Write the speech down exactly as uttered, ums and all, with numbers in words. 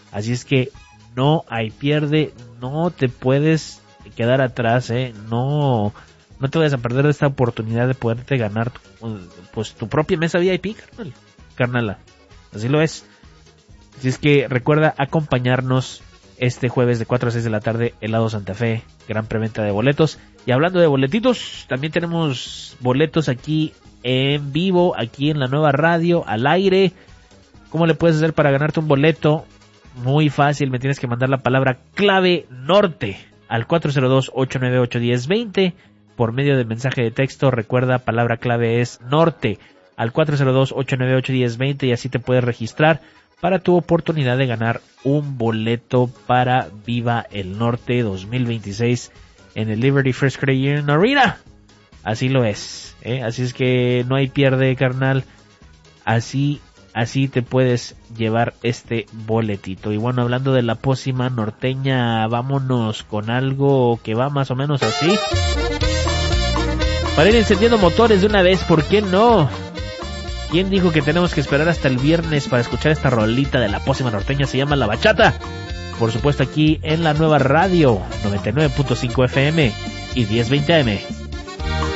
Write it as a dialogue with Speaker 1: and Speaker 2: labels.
Speaker 1: Así es que no hay pierde, no te puedes quedar atrás, eh, no, no te vayas a perder esta oportunidad de poderte ganar pues tu propia mesa V I P, carnal, carnala, así lo es. Así es que recuerda acompañarnos este jueves de cuatro a seis de la tarde, Helado Santa Fe, gran preventa de boletos. Y hablando de boletitos, también tenemos boletos aquí en vivo, aquí en la nueva radio, al aire. ¿Cómo le puedes hacer para ganarte un boleto? Muy fácil, me tienes que mandar la palabra clave norte al cuatro cero dos, ocho nueve ocho, uno cero dos cero por medio de mensaje de texto. Recuerda, palabra clave es norte al cuatro cero dos, ocho nueve ocho, uno cero dos cero y así te puedes registrar para tu oportunidad de ganar un boleto para Viva el Norte dos mil veintiséis en el Liberty First Credit Union Arena. Así lo es, ¿eh? Así es que no hay pierde, carnal. Así, así te puedes llevar este boletito. Y bueno, hablando de la pócima norteña, vámonos con algo que va más o menos así. Para ir encendiendo motores de una vez, ¿por qué no? ¿Quién dijo que tenemos que esperar hasta el viernes para escuchar esta rolita de la pócima norteña? Se llama La Bachata. Por supuesto aquí en la nueva radio noventa y nueve punto cinco F M y diez veinte A M.